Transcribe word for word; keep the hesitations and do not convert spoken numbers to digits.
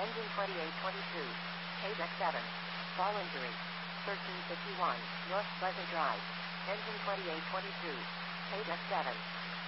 Engine twenty-eight twenty-two. K deck seven. Fall injury. thirteen fifty-one. North Pleasant Drive. Engine twenty-eight twenty-two. K deck seven.